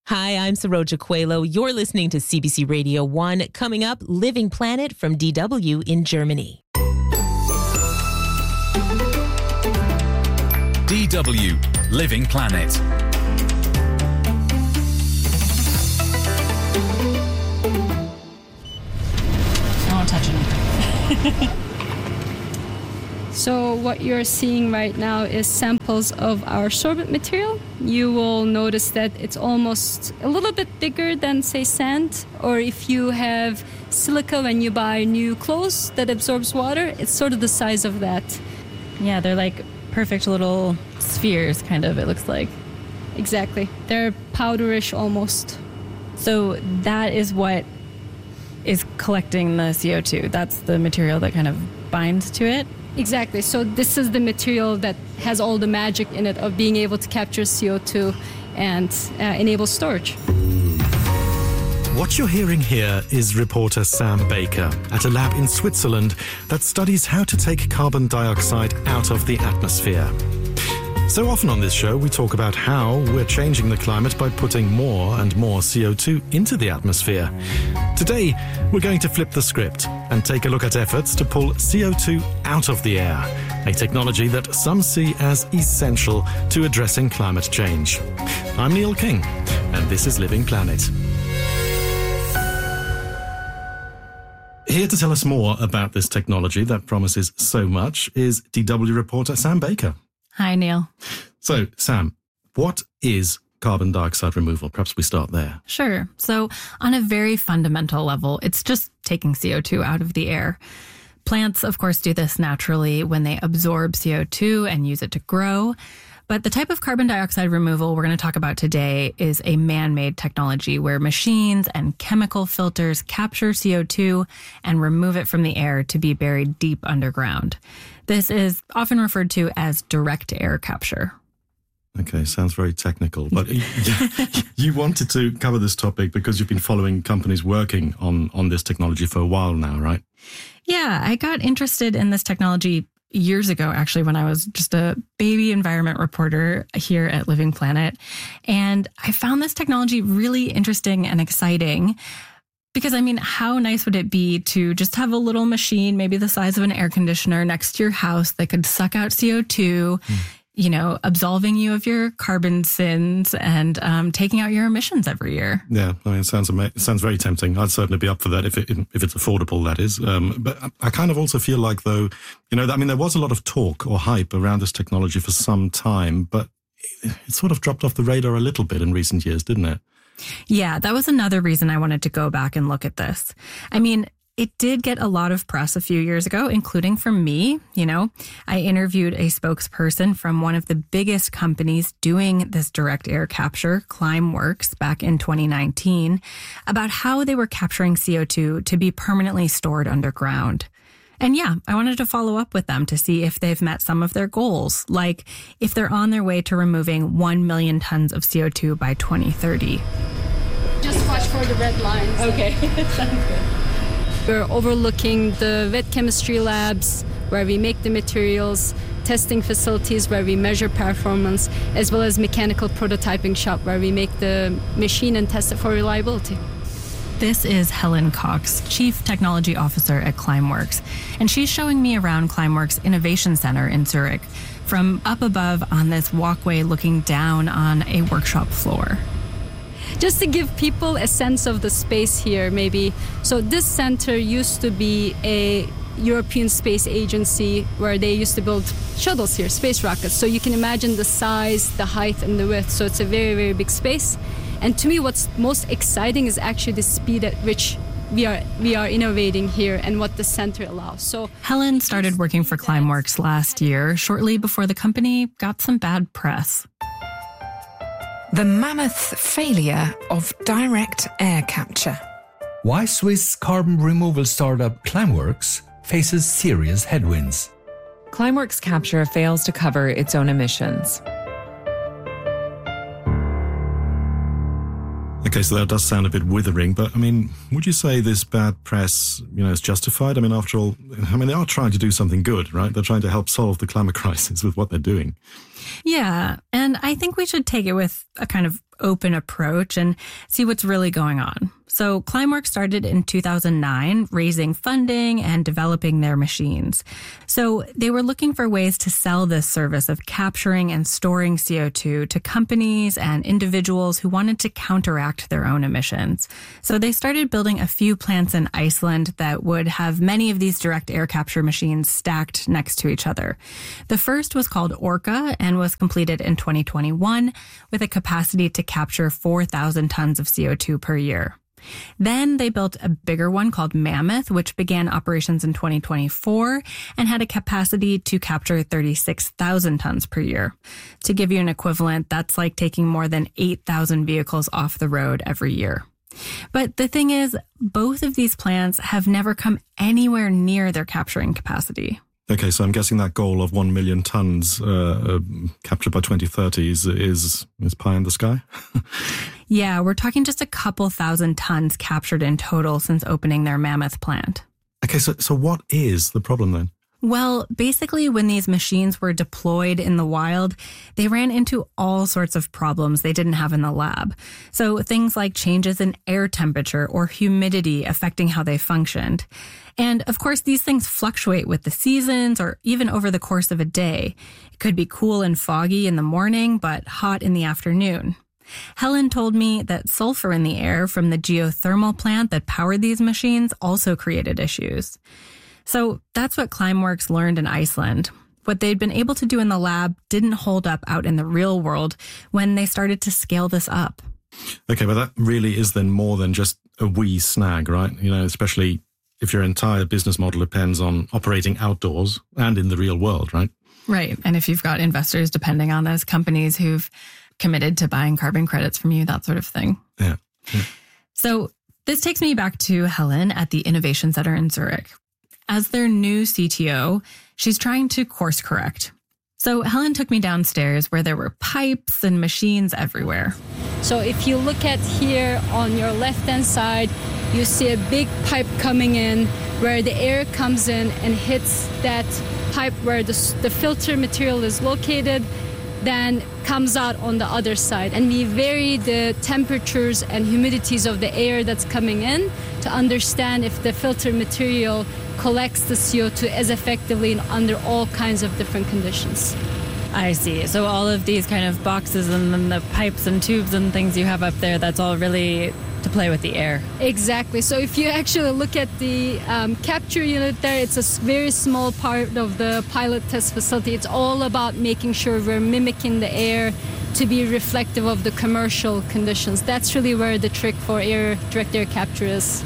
Hi, I'm Saroja Coelho. You're listening to CBC Radio 1. Coming up, Living Planet from DW in Germany. DW Living Planet. I won't touch anything. So what you're seeing right now is samples of our sorbent material. You will notice that it's almost a little bit bigger than, say, sand. Or if you have silica when you buy new clothes that absorbs water, it's sort of the size of that. Yeah, they're like perfect little spheres, kind of, it looks like. Exactly. They're powderish almost. So that is what is collecting the CO2. That's the material that kind of binds to it. Exactly. So this is the material that has all the magic in it of being able to capture CO2 and enable storage. What you're hearing here is reporter Sam Baker at a lab in Switzerland that studies how to take carbon dioxide out of the atmosphere. So often on this show, we talk about how we're changing the climate by putting more and more CO2 into the atmosphere. Today, we're going to flip the script and take a look at efforts to pull CO2 out of the air, a technology that some see as essential to addressing climate change. I'm Neil King, and this is Living Planet. Here to tell us more about this technology that promises so much is DW reporter Sam Baker. Hi, Neil. So, Sam, what is carbon dioxide removal? Perhaps we start there. Sure. So on a very fundamental level, it's just taking CO2 out of the air. Plants, of course, do this naturally when they absorb CO2 and use it to grow. But the type of carbon dioxide removal we're going to talk about today is a man-made technology where machines and chemical filters capture CO2 and remove it from the air to be buried deep underground. This is often referred to as direct air capture. Okay, sounds very technical, but you wanted to cover this topic because you've been following companies working on this technology for a while now, right? Yeah, I got interested in this technology years ago, actually, when I was just a baby environment reporter here at Living Planet. And I found this technology really interesting and exciting because, I mean, how nice would it be to just have a little machine, maybe the size of an air conditioner next to your house that could suck out CO2, you know, absolving you of your carbon sins and taking out your emissions every year. Yeah, I mean, it sounds very tempting. I'd certainly be up for that if it's affordable, that is. But I kind of also feel like, though, you know, I mean, there was a lot of talk or hype around this technology for some time, but it sort of dropped off the radar a little bit in recent years, didn't it? Yeah, that was another reason I wanted to go back and look at this. I mean, it did get a lot of press a few years ago, including from me. You know, I interviewed a spokesperson from one of the biggest companies doing this direct air capture, Climeworks, back in 2019, about how they were capturing CO2 to be permanently stored underground. And yeah, I wanted to follow up with them to see if they've met some of their goals, like if they're on their way to removing 1 million tons of CO2 by 2030. Just watch for the red lines. Okay, sounds good. We're overlooking the wet chemistry labs where we make the materials, testing facilities where we measure performance, as well as mechanical prototyping shop where we make the machine and test it for reliability. This is Helen Cox, Chief Technology Officer at Climeworks, and she's showing me around Climeworks Innovation Center in Zurich from up above on this walkway looking down on a workshop floor. Just to give people a sense of the space here, maybe. So this center used to be a European Space Agency where they used to build shuttles here, space rockets. So you can imagine the size, the height, and the width. So it's a very, very big space. And to me, what's most exciting is actually the speed at which we are innovating here and what the center allows. So Helen started working for Climeworks last year, shortly before the company got some bad press. The mammoth failure of direct air capture. Why Swiss carbon removal startup Climeworks faces serious headwinds. Climeworks Capture fails to cover its own emissions. Okay, so that does sound a bit withering, but I mean, would you say this bad press, you know, is justified? I mean, after all, they are trying to do something good, right? They're trying to help solve the climate crisis with what they're doing. Yeah, and I think we should take it with a kind of open approach and see what's really going on. So Climeworks started in 2009, raising funding and developing their machines. So they were looking for ways to sell this service of capturing and storing CO2 to companies and individuals who wanted to counteract their own emissions. So they started building a few plants in Iceland that would have many of these direct air capture machines stacked next to each other. The first was called Orca and was completed in 2021 with a capacity to capture 4,000 tons of CO2 per year. Then they built a bigger one called Mammoth, which began operations in 2024 and had a capacity to capture 36,000 tons per year. To give you an equivalent, that's like taking more than 8,000 vehicles off the road every year. But the thing is, both of these plants have never come anywhere near their capturing capacity. Okay, so I'm guessing that goal of 1 million tons captured by 2030 is pie in the sky? Yeah, we're talking just a couple thousand tons captured in total since opening their Mammoth plant. Okay, so what is the problem then? Well, basically, when these machines were deployed in the wild, they ran into all sorts of problems they didn't have in the lab. So things like changes in air temperature or humidity affecting how they functioned. And of course, these things fluctuate with the seasons or even over the course of a day. It could be cool and foggy in the morning, but hot in the afternoon. Helen told me that sulfur in the air from the geothermal plant that powered these machines also created issues. So that's what Climeworks learned in Iceland. What they'd been able to do in the lab didn't hold up out in the real world when they started to scale this up. Okay, but that really is then more than just a wee snag, right? You know, especially if your entire business model depends on operating outdoors and in the real world, right? Right. And if you've got investors depending on those companies who've committed to buying carbon credits from you, that sort of thing. Yeah. So this takes me back to Helen at the Innovation Center in Zurich. As their new CTO, she's trying to course correct. So Helen took me downstairs where there were pipes and machines everywhere. So if you look at here on your left-hand side, you see a big pipe coming in where the air comes in and hits that pipe where the filter material is located, then comes out on the other side. And we vary the temperatures and humidities of the air that's coming in to understand if the filter material collects the CO2 as effectively and under all kinds of different conditions. I see. So all of these kind of boxes and then the pipes and tubes and things you have up there, that's all really to play with the air. Exactly. So if you actually look at the capture unit there, it's a very small part of the pilot test facility. It's all about making sure we're mimicking the air to be reflective of the commercial conditions. That's really where the trick for direct air capture is.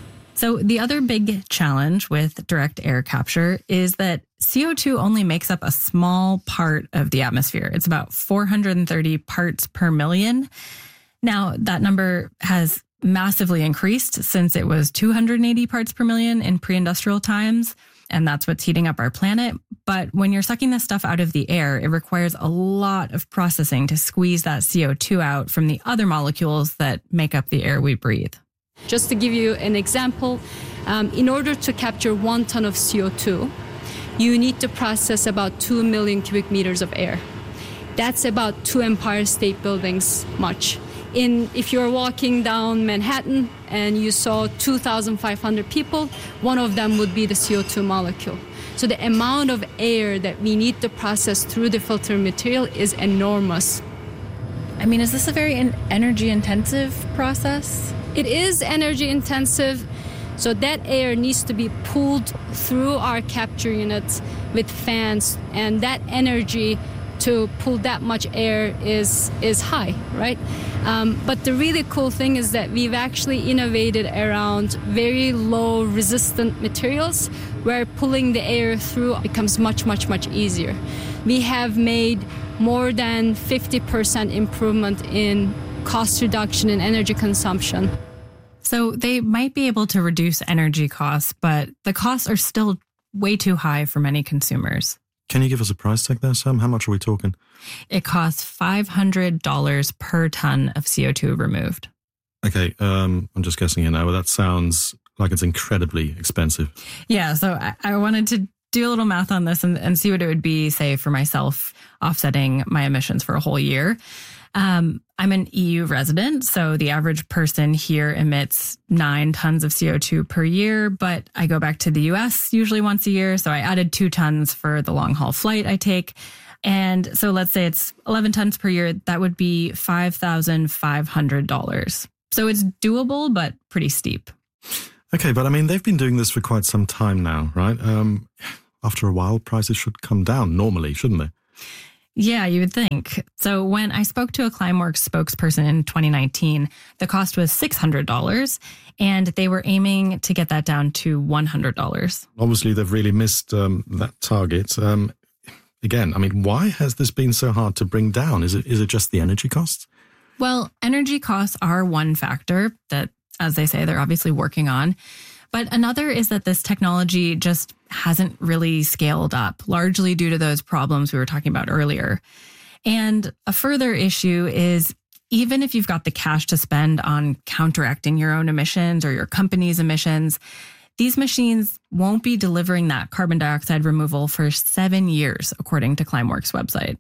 So the other big challenge with direct air capture is that CO2 only makes up a small part of the atmosphere. It's about 430 parts per million. Now, that number has massively increased since it was 280 parts per million in pre-industrial times, and that's what's heating up our planet. But when you're sucking this stuff out of the air, it requires a lot of processing to squeeze that CO2 out from the other molecules that make up the air we breathe. Just to give you an example, in order to capture 1 ton of CO2, you need to process about 2 million cubic meters of air. That's about 2 Empire State Buildings much. If you're walking down Manhattan and you saw 2,500 people, one of them would be the CO2 molecule. So the amount of air that we need to process through the filter material is enormous. I mean, is this a very energy-intensive process? It is energy-intensive. So that air needs to be pulled through our capture units with fans, and that energy to pull that much air is high, right? But the really cool thing is that we've actually innovated around very low resistant materials where pulling the air through becomes much, much, much easier. We have made more than 50% improvement in cost reduction in energy consumption. So they might be able to reduce energy costs, but the costs are still way too high for many consumers. Can you give us a price tag there, Sam? How much are we talking? It costs $500 per ton of CO2 removed. Okay, I'm just guessing here now, but that sounds like it's incredibly expensive. Yeah, so I wanted to do a little math on this and see what it would be, say, for myself offsetting my emissions for a whole year. I'm an EU resident, so the average person here emits 9 tons of CO2 per year, but I go back to the US usually once a year, so I added 2 tons for the long haul flight I take. And so let's say it's 11 tons per year, that would be $5,500. So it's doable, but pretty steep. Okay, but I mean, they've been doing this for quite some time now, right? After a while, prices should come down normally, shouldn't they? Yeah, you would think. So when I spoke to a Climeworks spokesperson in 2019, the cost was $600, and they were aiming to get that down to $100. Obviously, they've really missed that target. Again, I mean, why has this been so hard to bring down? Is it just the energy costs? Well, energy costs are one factor that, as they say, they're obviously working on. But another is that this technology just hasn't really scaled up, largely due to those problems we were talking about earlier. And a further issue is, even if you've got the cash to spend on counteracting your own emissions or your company's emissions, these machines won't be delivering that carbon dioxide removal for 7 years, according to Climeworks' website.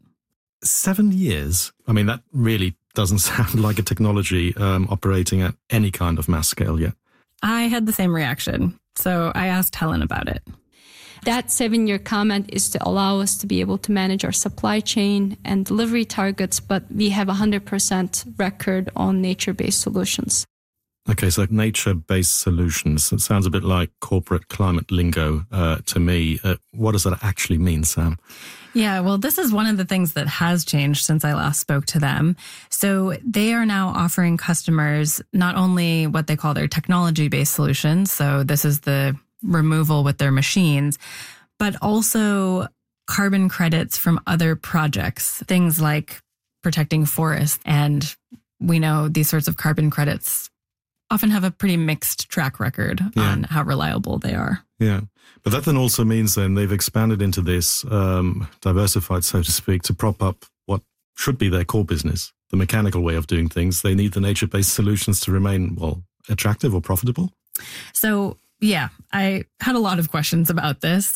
7 years? I mean, that really doesn't sound like a technology operating at any kind of mass scale yet. I had the same reaction, so I asked Helen about it. That 7-year comment is to allow us to be able to manage our supply chain and delivery targets, but we have 100% record on nature-based solutions. Okay, so nature-based solutions. It sounds a bit like corporate climate lingo to me. What does that actually mean, Sam? Yeah, well, this is one of the things that has changed since I last spoke to them. So they are now offering customers not only what they call their technology-based solutions, so this is the removal with their machines, but also carbon credits from other projects, things like protecting forests. And we know these sorts of carbon credits often have a pretty mixed track record on how reliable they are. Yeah. But that then also means then they've expanded into this, diversified, so to speak, to prop up what should be their core business, the mechanical way of doing things. They need the nature-based solutions to remain, well, attractive or profitable. So, yeah, I had a lot of questions about this.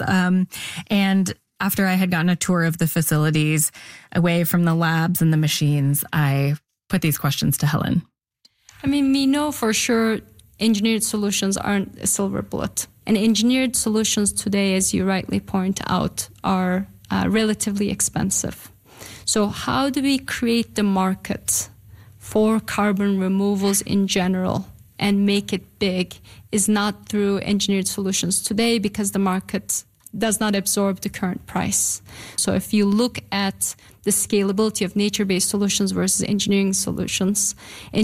And after I had gotten a tour of the facilities away from the labs and the machines, I put these questions to Helen. I mean, we know for sure engineered solutions aren't a silver bullet. And engineered solutions today, as you rightly point out, are relatively expensive. So how do we create the market for carbon removals in general and make it big is not through engineered solutions today, because the market does not absorb the current price. So if you look at the scalability of nature-based solutions versus engineered solutions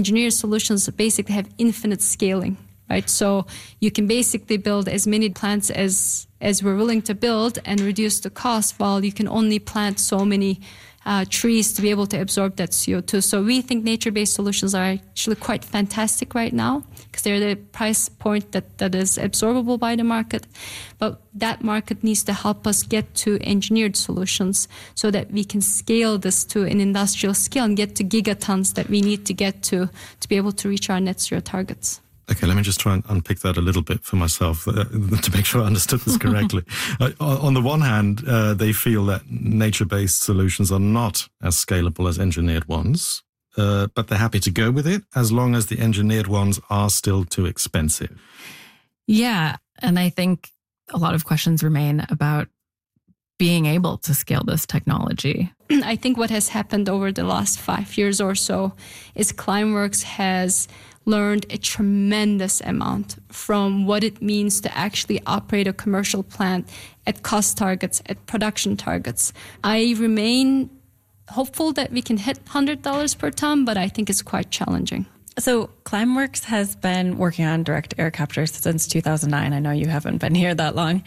basically have infinite scaling, right? So you can basically build as many plants as we're willing to build and reduce the cost, while you can only plant so many trees to be able to absorb that CO2. So we think nature-based solutions are actually quite fantastic right now, because they're the price point that is absorbable by the market. But that market needs to help us get to engineered solutions so that we can scale this to an industrial scale and get to gigatons that we need to get to be able to reach our net zero targets. Okay, let me just try and unpick that a little bit for myself to make sure I understood this correctly. On the one hand, they feel that nature-based solutions are not as scalable as engineered ones, but they're happy to go with it as long as the engineered ones are still too expensive. Yeah, and I think a lot of questions remain about being able to scale this technology. I think what has happened over the last 5 years or so is Climeworks has learned a tremendous amount from what it means to actually operate a commercial plant at cost targets, at production targets. I remain hopeful that we can hit $100 per ton, but I think it's quite challenging. So Climeworks has been working on direct air capture since 2009. I know you haven't been here that long.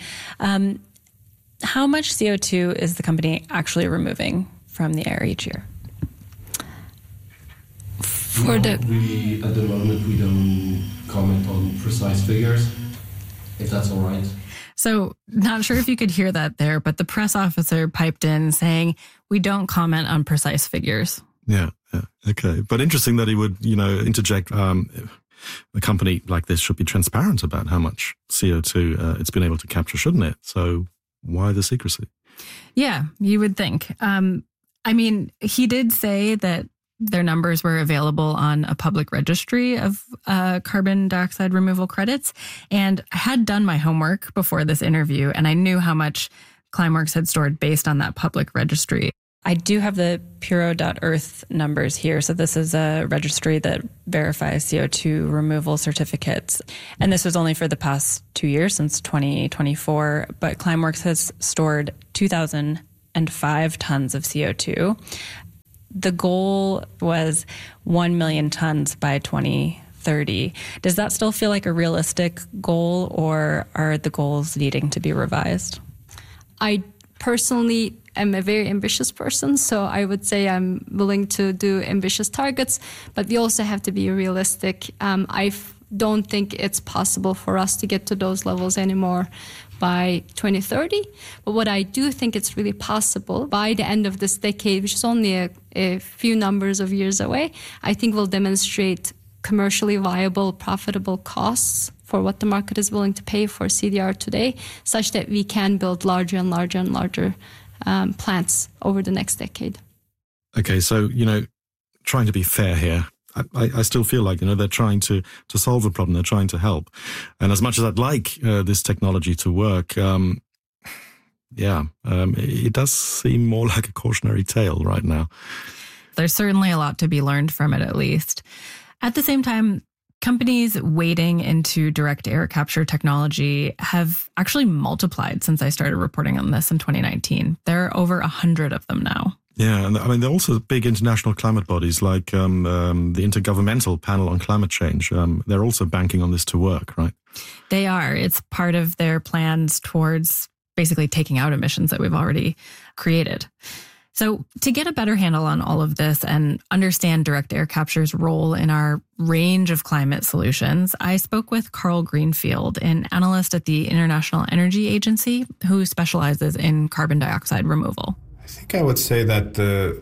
How much CO2 is the company actually removing from the air each year? At the moment, we don't comment on precise figures, if that's all right. So not sure if you could hear that there, but the press officer piped in saying, we don't comment on precise figures. Yeah. Okay. But interesting that he would, interject. A company like this should be transparent about how much CO2 it's been able to capture, shouldn't it? So why the secrecy? Yeah, you would think. I mean, he did say that their numbers were available on a public registry of carbon dioxide removal credits. And I had done my homework before this interview, and I knew how much Climeworks had stored based on that public registry. I do have the Puro.Earth numbers here. So this is a registry that verifies CO2 removal certificates. And this was only for the past 2 years, since 2024. But Climeworks has stored 2,005 tons of CO2. The goal was 1 million tons by 2030. Does that still feel like a realistic goal, or are the goals needing to be revised? I personally am a very ambitious person, so I would say I'm willing to do ambitious targets, but we also have to be realistic. I don't think it's possible for us to get to those levels anymore by 2030. But what I do think it's really possible by the end of this decade, which is only a few numbers of years away, I think we'll demonstrate commercially viable, profitable costs for what the market is willing to pay for CDR today, such that we can build larger and larger and larger plants over the next decade. Okay, so, trying to be fair here, I still feel like, they're trying to solve the problem, they're trying to help. And as much as I'd like this technology to work, it does seem more like a cautionary tale right now. There's certainly a lot to be learned from it, at least. At the same time, companies wading into direct air capture technology have actually multiplied since I started reporting on this in 2019. There are over 100 of them now. Yeah, and I mean, there are also big international climate bodies like the Intergovernmental Panel on Climate Change. They're also banking on this to work, right? They are. It's part of their plans towards basically taking out emissions that we've already created. So to get a better handle on all of this and understand direct air capture's role in our range of climate solutions, I spoke with Carl Greenfield, an analyst at the International Energy Agency who specializes in carbon dioxide removal. I think I would say that the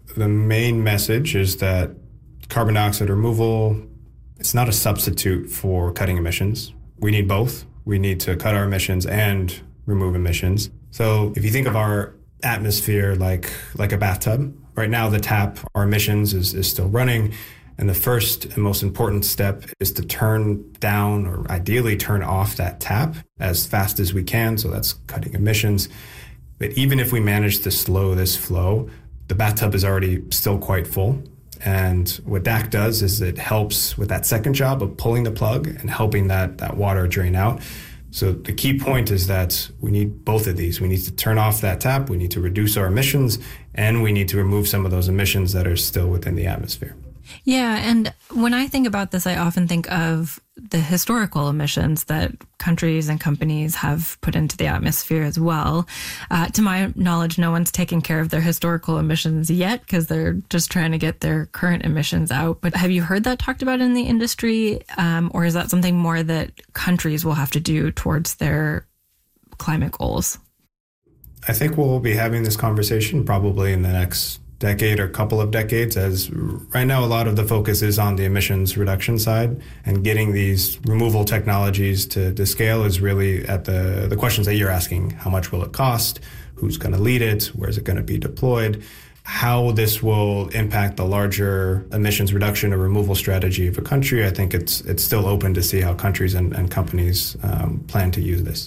main message is that carbon dioxide removal, it's not a substitute for cutting emissions. We need both. We need to cut our emissions and remove emissions. So if you think of our atmosphere like a bathtub, right now the tap, our emissions is still running. And the first and most important step is to turn down, or ideally turn off, that tap as fast as we can. So that's cutting emissions. But even if we manage to slow this flow, the bathtub is already still quite full. And what DAC does is it helps with that second job of pulling the plug and helping that water drain out. So the key point is that we need both of these. We need to turn off that tap, we need to reduce our emissions, and we need to remove some of those emissions that are still within the atmosphere. Yeah, and when I think about this, I often think of the historical emissions that countries and companies have put into the atmosphere as well. To my knowledge, no one's taken care of their historical emissions yet because they're just trying to get their current emissions out. But have you heard that talked about in the industry? Or is that something more that countries will have to do towards their climate goals? I think we'll be having this conversation probably in the next decade or couple of decades, as right now a lot of the focus is on the emissions reduction side, and getting these removal technologies to scale is really at the questions that you're asking. How much will it cost? Who's going to lead it? Where is it going to be deployed? How this will impact the larger emissions reduction or removal strategy of a country, I think it's still open to see how countries and companies plan to use this.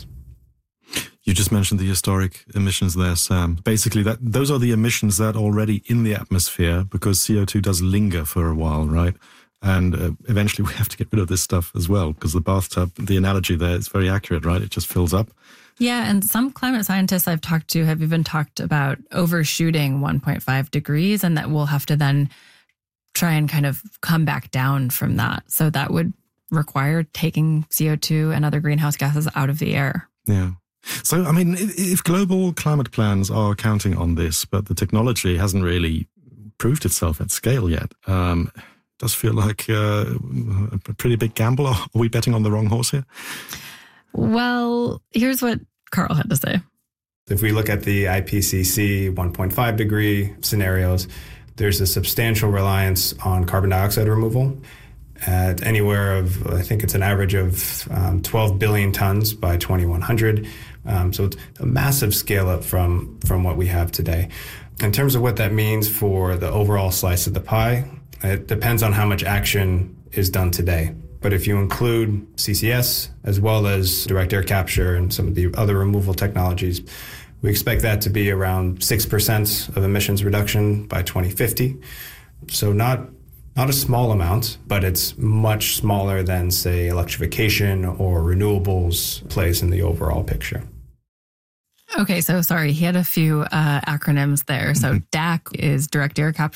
You just mentioned the historic emissions there, Sam. Basically, those are the emissions that are already in the atmosphere, because CO2 does linger for a while, right? And eventually we have to get rid of this stuff as well, because the bathtub, the analogy there is very accurate, right? It just fills up. Yeah, and some climate scientists I've talked to have even talked about overshooting 1.5 degrees, and that we'll have to then try and kind of come back down from that. So that would require taking CO2 and other greenhouse gases out of the air. Yeah. So, I mean, if global climate plans are counting on this, but the technology hasn't really proved itself at scale yet, it does feel like a pretty big gamble. Are we betting on the wrong horse here? Well, here's what Carl had to say. If we look at the IPCC 1.5 degree scenarios, there's a substantial reliance on carbon dioxide removal. at anywhere of, I think it's an average of 12 billion tons by 2100. So it's a massive scale up from what we have today. In terms of what that means for the overall slice of the pie, it depends on how much action is done today. But if you include CCS as well as direct air capture and some of the other removal technologies, we expect that to be around 6% of emissions reduction by 2050. So not a small amount, but it's much smaller than, say, electrification or renewables plays in the overall picture. Okay, so sorry, he had a few acronyms there. So DAC is direct air capture.